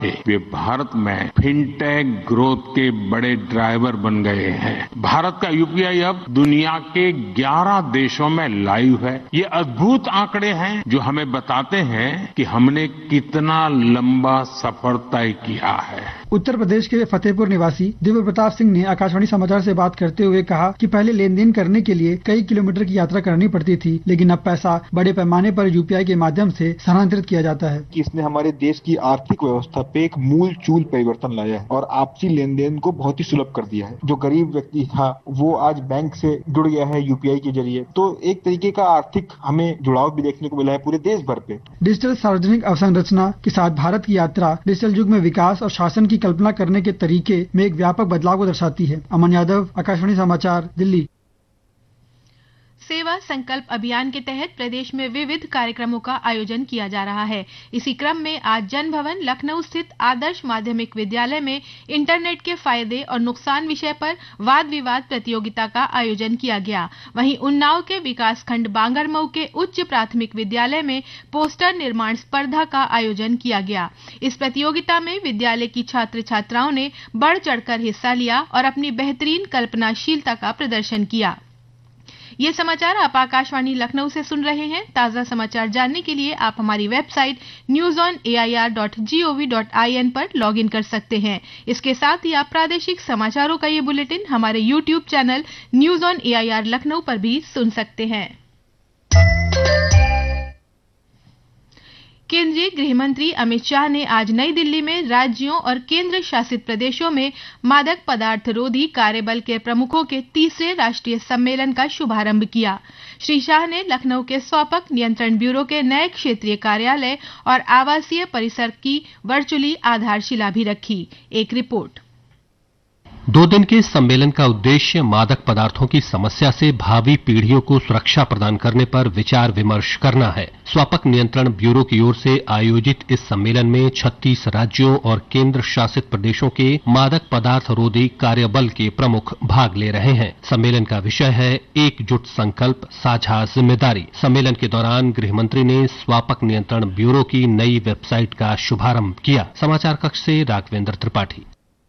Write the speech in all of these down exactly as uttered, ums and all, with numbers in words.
वे भारत में fintech growth के बड़े ड्राइवर बन गए हैं। भारत का यूपीआई अब दुनिया के ग्यारह देशों में लाइव है। ये अद्भुत आंकड़े हैं जो हमें बताते हैं कि हमने कितना लंबा सफर तय किया है। उत्तर प्रदेश के फतेहपुर निवासी दिव्य प्रताप सिंह ने आकाशवाणी समाचार से बात करते हुए कहा कि पहले लेन देन करने के लिए कई किलोमीटर की यात्रा करनी पड़ती थी, लेकिन अब पैसा बड़े पैमाने पर यूपीआई के माध्यम से स्थानांतरित किया जाता है। इसने हमारे देश की आर्थिक व्यवस्था पे एक मूल चूल परिवर्तन लाया है और आपसी लेन देन को बहुत ही सुलभ कर दिया है। जो गरीब व्यक्ति था वो आज बैंक से जुड़ गया है यूपीआई के जरिए, तो एक तरीके का आर्थिक हमें जुड़ाव भी देखने को मिला है पूरे देश भर पे। डिजिटल सार्वजनिक अवसंरचना के साथ भारत की यात्रा डिजिटल युग में विकास और शासन की कल्पना करने के तरीके में एक व्यापक बदलाव को दर्शाती है। अमन यादव, आकाशवाणी समाचार, दिल्ली। सेवा संकल्प अभियान के तहत प्रदेश में विविध कार्यक्रमों का आयोजन किया जा रहा है। इसी क्रम में आज जन भवन लखनऊ स्थित आदर्श माध्यमिक विद्यालय में इंटरनेट के फायदे और नुकसान विषय पर वाद विवाद प्रतियोगिता का आयोजन किया गया। वहीं उन्नाव के विकासखंड बांगरमऊ के उच्च प्राथमिक विद्यालय में पोस्टर निर्माण स्पर्धा का आयोजन किया गया। इस प्रतियोगिता में विद्यालय की छात्र छात्राओं ने बढ़ चढ़कर हिस्सा लिया और अपनी बेहतरीन कल्पनाशीलता का प्रदर्शन किया। ये समाचार आप आकाशवाणी लखनऊ से सुन रहे हैं। ताजा समाचार जानने के लिए आप हमारी website news on A I R dot G O V dot I N पर लॉग इन कर सकते हैं। इसके साथ ही आप प्रादेशिक समाचारों का ये बुलेटिन हमारे YouTube channel news on A I R Lucknow पर भी सुन सकते हैं। केंद्रीय गृह मंत्री अमित शाह ने आज नई दिल्ली में राज्यों और केंद्र शासित प्रदेशों में मादक पदार्थ रोधी कार्यबल के प्रमुखों के तीसरे राष्ट्रीय सम्मेलन का शुभारंभ किया। श्री शाह ने लखनऊ के स्वापक नियंत्रण ब्यूरो के नए क्षेत्रीय कार्यालय और आवासीय परिसर की वर्चुअली आधारशिला भी रखी। एक रिपोर्ट। दो दिन के सम्मेलन का उद्देश्य मादक पदार्थों की समस्या से भावी पीढ़ियों को सुरक्षा प्रदान करने पर विचार विमर्श करना है। स्वापक नियंत्रण ब्यूरो की ओर से आयोजित इस सम्मेलन में छत्तीस राज्यों और केंद्र शासित प्रदेशों के मादक पदार्थ रोधी कार्यबल के प्रमुख भाग ले रहे हैं। सम्मेलन का विषय है एकजुट संकल्प साझा जिम्मेदारी। सम्मेलन के दौरान गृह मंत्री ने स्वापक नियंत्रण ब्यूरो की नई वेबसाइट का शुभारंभ किया। समाचार कक्ष से राघवेंद्र त्रिपाठी।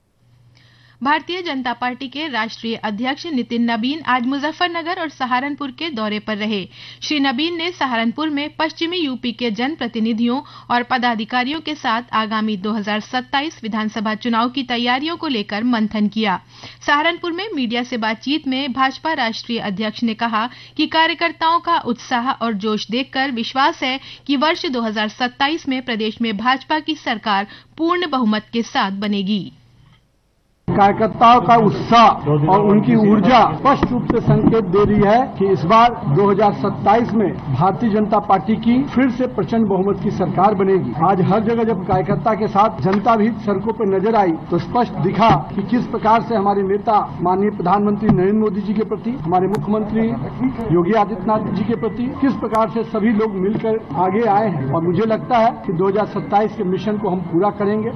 भारतीय जनता पार्टी के राष्ट्रीय अध्यक्ष नितिन नबीन आज मुजफ्फरनगर और सहारनपुर के दौरे पर रहे। श्री नबीन ने सहारनपुर में पश्चिमी यूपी के जनप्रतिनिधियों और पदाधिकारियों के साथ आगामी दो हज़ार सत्ताईस विधानसभा चुनाव की तैयारियों को लेकर मंथन किया। सहारनपुर में मीडिया से बातचीत में भाजपा राष्ट्रीय अध्यक्ष ने कहा कि कार्यकर्ताओं का उत्साह और जोश देखकर विश्वास है कि वर्ष दो हज़ार सत्ताईस में प्रदेश में भाजपा की सरकार पूर्ण बहुमत के साथ बनेगी। कार्यकर्ताओं का उत्साह और उनकी ऊर्जा स्पष्ट रूप से संकेत दे रही है कि इस बार दो हज़ार सत्ताईस में भारतीय जनता पार्टी की फिर से प्रचंड बहुमत की सरकार बनेगी। आज हर जगह जब कार्यकर्ता के साथ जनता भी सड़कों पर नजर आई तो स्पष्ट दिखा कि किस प्रकार से हमारे नेता माननीय प्रधानमंत्री नरेंद्र मोदी जी के प्रति, हमारे मुख्यमंत्री योगी आदित्यनाथ जी के प्रति किस प्रकार से सभी लोग मिलकर आगे आए हैं और मुझे लगता है कि दो हज़ार सत्ताईस के मिशन को हम पूरा करेंगे।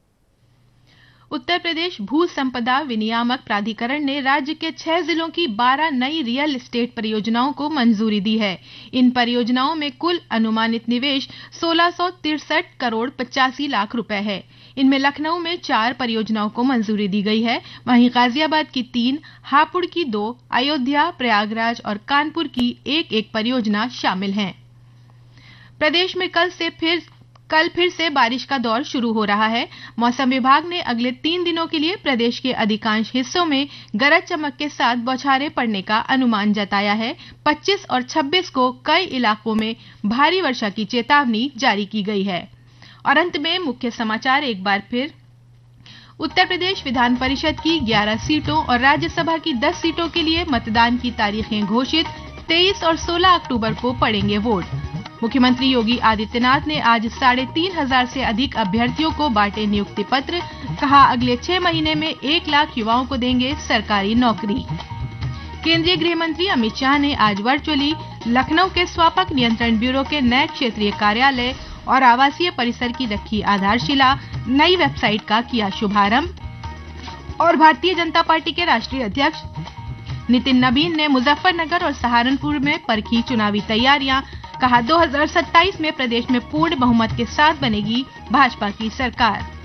उत्तर प्रदेश भू संपदा विनियामक प्राधिकरण ने राज्य के छह जिलों की बारह नई रियल एस्टेट परियोजनाओं को मंजूरी दी है। इन परियोजनाओं में कुल अनुमानित निवेश सोलह सौ तिरसठ करोड़ पचासी लाख रुपए है। इनमें लखनऊ में चार परियोजनाओं को मंजूरी दी गई है, वहीं गाजियाबाद की तीन, हापुड़ की दो, अयोध्या, प्रयागराज और कानपुर की एक एक परियोजना शामिल हैं। प्रदेश में कल से फिर कल फिर से बारिश का दौर शुरू हो रहा है। मौसम विभाग ने अगले तीन दिनों के लिए प्रदेश के अधिकांश हिस्सों में गरज चमक के साथ बौछारें पड़ने का अनुमान जताया है। पच्चीस और छब्बीस को कई इलाकों में भारी वर्षा की चेतावनी जारी की गई है। और अंत में मुख्य समाचार एक बार फिर। उत्तर प्रदेश विधान परिषद की ग्यारह सीटों और राज्यसभा की दस सीटों के लिए मतदान की तारीखें घोषित। तेईस और सोलह अक्टूबर को पड़ेंगे वोट। मुख्यमंत्री योगी आदित्यनाथ ने आज साढ़े तीन हजार से अधिक अभ्यर्थियों को बांटे नियुक्ति पत्र। कहा अगले छह महीने में एक लाख युवाओं को देंगे सरकारी नौकरी। केंद्रीय गृह मंत्री अमित शाह ने आज वर्चुअली लखनऊ के स्वापक नियंत्रण ब्यूरो के नए क्षेत्रीय कार्यालय और आवासीय परिसर की रखी आधारशिला। नई वेबसाइट का किया शुभारंभ। और भारतीय जनता पार्टी के राष्ट्रीय अध्यक्ष नितिन नबीन ने मुजफ्फरनगर और सहारनपुर में परखी चुनावी तैयारियां। कहा दो हज़ार सत्ताईस में प्रदेश में पूर्ण बहुमत के साथ बनेगी भाजपा की सरकार।